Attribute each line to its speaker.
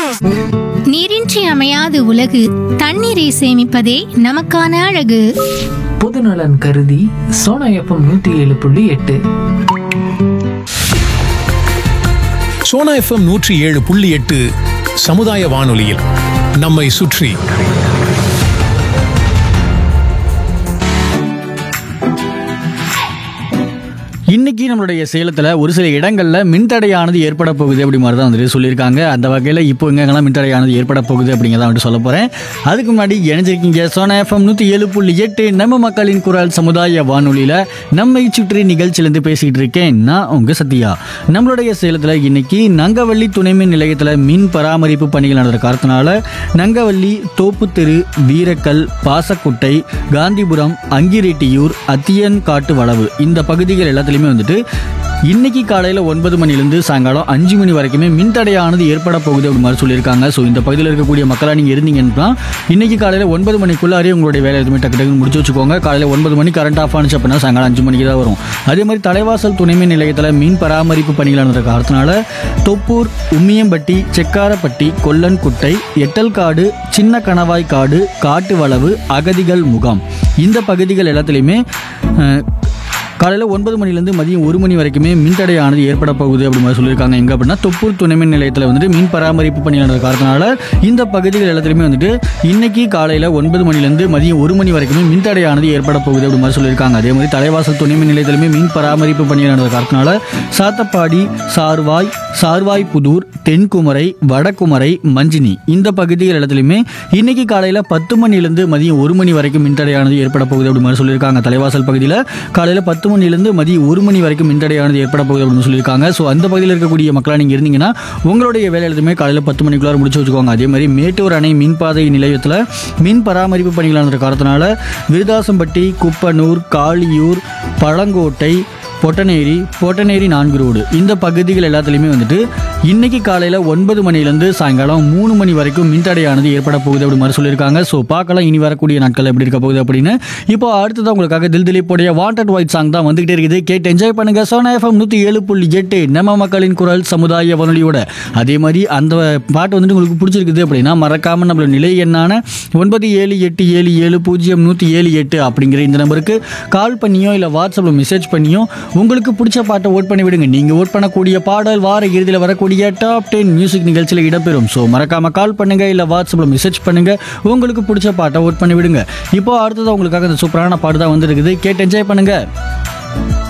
Speaker 1: நீரின்றி அமையாது உலகு, தண்ணீரை சேமிப்பதே நமக்கான அழகு.
Speaker 2: பொதுநலன் கருதி சோனா எஃப்எம் 107.8.
Speaker 3: சோனா எஃப்எம் 107.8 சமுதாய வானொலியில் நம்மை சுற்றி.
Speaker 4: இன்னைக்கு நம்மளுடைய சேலத்தில் ஒரு சில இடங்களில் மின்தடையானது ஏற்பட போகுது அப்படி மாதிரி தான் வந்துட்டு சொல்லியிருக்காங்க. அந்த வகையில் இப்போ எங்கெங்கெல்லாம் மின்தடையானது ஏற்பட போகுது அப்படிங்கிறத வந்துட்டு சொல்ல போகிறேன். அதுக்கு முன்னாடி இணைஞ்சிருக்கீங்க சோனா எஃப்எம் 107.8 நம்ம மக்களின் குரல் சமுதாய வானொலியில் நம்மை சுற்றி நிகழ்ச்சியிலேருந்து பேசிகிட்டு இருக்கேன். நான் உங்கள் சத்யா. நம்மளுடைய சேலத்தில் இன்னைக்கு நங்கவள்ளி துணைமின் நிலையத்தில் மின் பராமரிப்பு பணிகள் நடந்த காரணத்தினால நங்கவள்ளி, தோப்புத்தெரு, வீரக்கல், பாசக்குட்டை, காந்திபுரம், அங்கிரெட்டியூர், அத்தியன் காட்டு வளவு இந்த பகுதிகள் எல்லாத்துலேயுமே வந்துட்டு இன்னைக்கு காலையில் 9 மணிலேருந்து சாயங்காலம் 5 மணி வரைக்குமே மின்தடையானது ஏற்பட போகுது அப்படி மாதிரி சொல்லியிருக்காங்க. ஸோ இந்த பகுதியில் இருக்கக்கூடிய மக்களாக நீங்கள் இருந்தீங்கன்னா இன்னைக்கு காலையில் 9 மணிக்குள்ளாரே உங்களுடைய வேலை எதுவுமே டக்கு டக்குன்னு முடிச்சு வச்சுக்கோங்க. காலையில் 9 மணி கரண்ட் ஆஃப் ஆனிச்சு அப்படின்னா சாயங்காலம் 5 மணிக்கு தான் வரும். அதே மாதிரி தலைவாசல் துணைமின் நிலையத்தில் மின் பராமரிப்பு பணிகள் நடந்த காரணத்தினால தொப்பூர், உம்மியம்பட்டி, செக்காரப்பட்டி, கொல்லன்குட்டை, எட்டல்காடு, சின்ன கணவாய் காடு, காட்டு வளவு, அகதிகள் முகாம் இந்த பகுதிகள் எல்லாத்துலேயுமே காலையில் 9 மணிலேருந்து மதியம் 1 மணி வரைக்குமே மின்தடையானது ஏற்பட போகுது அப்படி மாதிரி சொல்லியிருக்காங்க. எங்கே அப்படின்னா தொப்பூர் துணைமின் நிலையத்தில் வந்துட்டு மின் பராமரிப்பு பணி நடந்த காரணத்தினால இந்த பகுதிகள் எல்லாத்துலேயுமே வந்துட்டு இன்னைக்கு காலையில் 9 மணிலேருந்து மதியம் 1 மணி வரைக்குமே மின்தடையானது ஏற்பட போகுது அப்படி மாதிரி சொல்லியிருக்காங்க. அதே மாதிரி தலைவாசல் துணைமின் நிலையத்திலுமே மின் பராமரிப்பு பணி நடந்த காரணத்தினால சாத்தப்பாடி, சார்வாய் புதூர், தென்குமரை, வடகுமரை, மஞ்சினி இந்த பகுதிகள் எல்லாத்துலேயுமே இன்னைக்கு காலையில் 10 மணிலேருந்து மதியம் 1 மணி வரைக்கும் மின்தடையானது ஏற்பட போகுது அப்படி மாதிரி சொல்லியிருக்காங்க. தலைவாசல் பகுதியில் காலையில் 10 மணிலேருந்து மதியம் 1 மணி வரைக்கும் மின்தடையானது ஏற்பட போகுது அப்படின்னு சொல்லியிருக்காங்க. ஸோ அந்த பகுதியில் இருக்கக்கூடிய மக்களாக நீங்கள் இருந்தீங்கன்னா உங்களுடைய வேலை எல்லாத்துமே காலையில் 10 மணிக்குள்ளார முடிச்சு வச்சுக்கோங்க. அதே மாதிரி மேட்டூர் அணை மின்பாதை நிலையத்தில் மின் பராமரிப்பு பணிகள் நடந்த காரணத்தினால விருதாசம்பட்டி, குப்பனூர், காளியூர், பழங்கோட்டை, பொட்டநேரி 4 ரோடு இந்த பகுதிகள் எல்லாத்துலேயுமே வந்துட்டு இன்னைக்கு காலையில் 9 மணிலேருந்து சாயங்காலம் 3 மணி வரைக்கும் மின்தடையானது ஏற்பட போகுது அப்படி மாதிரி சொல்லியிருக்காங்க. ஸோ பார்க்கலாம் இனி வரக்கூடிய நாட்கள் எப்படி இருக்க போகுது அப்படின்னு. இப்போ அடுத்ததான் உங்களுக்காக திலீப்போடைய வாண்டட் ஒயிட் சாங் தான் வந்துகிட்டே இருக்குது. கேட்டு என்ஜாய் பண்ணுங்க. சோனா எஃப்எம் 107.8 நம்ம மக்களின் குரல் சமுதாய வானொலியோட. அதே மாதிரி அந்த பாட்டு வந்துட்டு உங்களுக்கு பிடிச்சிருக்குது அப்படின்னா மறக்காம நம்மளோட நிலை எண்ணான 9787700178 அப்படிங்கிற இந்த நம்பருக்கு கால் பண்ணியோ இல்லை வாட்ஸ்அப்பில் மெசேஜ் பண்ணியோ உங்களுக்கு பிடிச்ச பாட்டை ஓட் பண்ணி விடுங்க. நீங்கள் ஓட் பண்ணக்கூடிய பாடல் வார இறுதியில் வரக்கூடிய டாப் 10 மியூசிக் நிகழ்ச்சியில் இடம்பெறும். ஸோ மறக்காம கால் பண்ணுங்க இல்லை வாட்ஸ்அப்பில் மெசேஜ் பண்ணுங்க. உங்களுக்கு பிடிச்ச பாட்டை ஓட் பண்ணி விடுங்க. இப்போ அடுத்தது உங்களுக்காக இந்த சூப்பரான பாட்டு தான் வந்துருக்குது. கேட்டு என்ஜாய் பண்ணுங்க.